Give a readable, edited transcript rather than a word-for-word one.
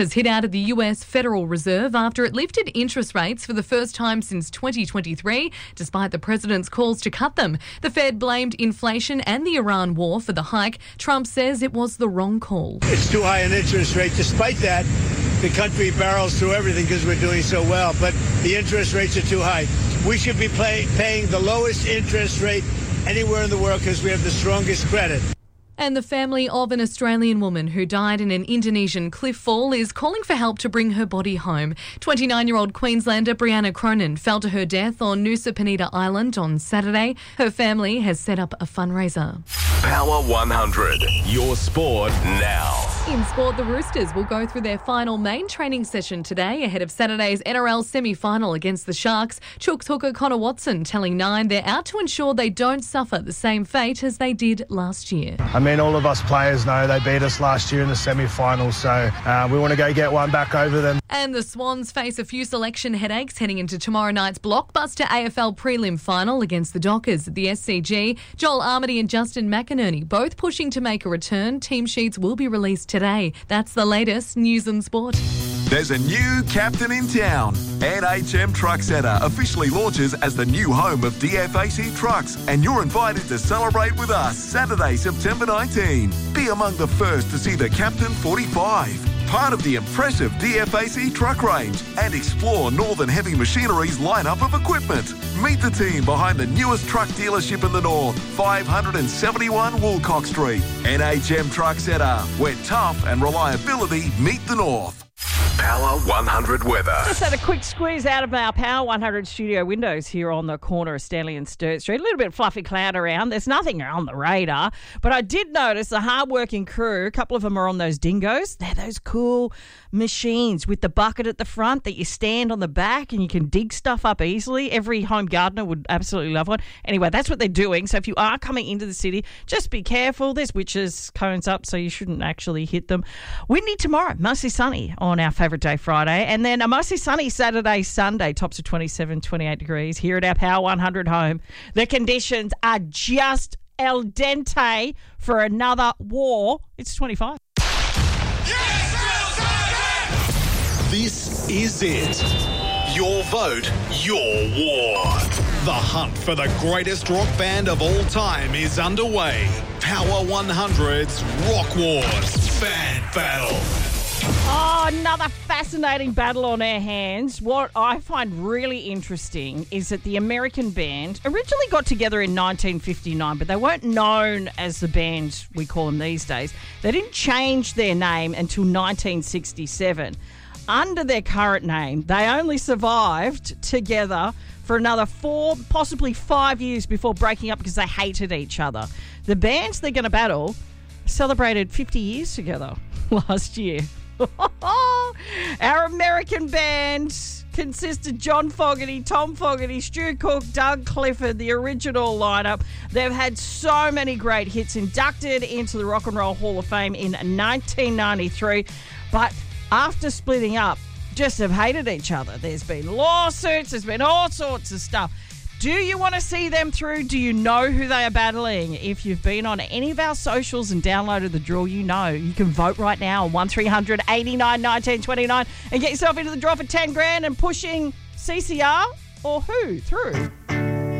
has hit out of the US Federal Reserve after it lifted interest rates for the first time since 2023, despite the president's calls to cut them. The Fed blamed inflation and the Iran war for the hike. Trump says it was the wrong call. It's too high an interest rate. Despite that, the country barrels through everything because we're doing so well, but the interest rates are too high. We should be paying the lowest interest rate anywhere in the world because we have the strongest credit. And the family of an Australian woman who died in an Indonesian cliff fall is calling for help to bring her body home. 29-year-old Queenslander Brianna Cronin fell to her death on Nusa Penida Island on Saturday. Her family has set up a fundraiser. Power 100, your sport now. In sport, the Roosters will go through their final main training session today ahead of Saturday's NRL semi-final against the Sharks. Chooks hooker Connor Watson telling Nine they're out to ensure they don't suffer the same fate as they did last year. I mean, all of us players know they beat us last year in the semi-final, so we want to go get one back over them. And the Swans face a few selection headaches heading into tomorrow night's blockbuster AFL prelim final against the Dockers at the SCG. Joel Armady and Justin McInerney both pushing to make a return. Team sheets will be released today. That's the latest news and sport. There's a new captain in town. NHM Truck Centre officially launches as the new home of DFAC trucks, and you're invited to celebrate with us Saturday, September 19. Be among the first to see the Captain 45, part of the impressive DFAC truck range, and explore Northern Heavy Machinery's lineup of equipment. Meet the team behind the newest truck dealership in the north, 571 Woolcock Street. NHM Truck Centre, where tough and reliability meet the north. Power 100 weather. Just had a quick squeeze out of our Power 100 studio windows here on the corner of Stanley and Sturt Street. A little bit of fluffy cloud around. There's nothing on the radar. But I did notice the hard-working crew, a couple of them are on those dingoes. They're those cool machines with the bucket at the front that you stand on the back and you can dig stuff up easily. Every home gardener would absolutely love one. Anyway, that's what they're doing. So if you are coming into the city, just be careful. There's witches, cones up, so you shouldn't actually hit them. Windy tomorrow, mostly sunny on our favourite day, Friday. And then a mostly sunny Saturday, Sunday, tops of 27, 28 degrees here at our Power 100 home. The conditions are just al dente for another war. It's 25. This is it. Your vote, your war. The hunt for the greatest rock band of all time is underway. Power 100's Rock Wars Band Battle. Oh, another fascinating battle on our hands. What I find really interesting is that the American band originally got together in 1959, but they weren't known as the band we call them these days. They didn't change their name until 1967. Under their current name, they only survived together for another 4, possibly 5 years before breaking up because they hated each other. The bands they're going to battle celebrated 50 years together last year. Our American band consists of John Fogerty, Tom Fogerty, Stu Cook, Doug Clifford, the original lineup. They've had so many great hits, inducted into the Rock and Roll Hall of Fame in 1993. But after splitting up, just have hated each other. There's been lawsuits, there's been all sorts of stuff. Do you want to see them through? Do you know who they are battling? If you've been on any of our socials and downloaded the draw, you know. You can vote right now on 1300 89 19 29 and get yourself into the draw for 10 grand and pushing CCR or who through.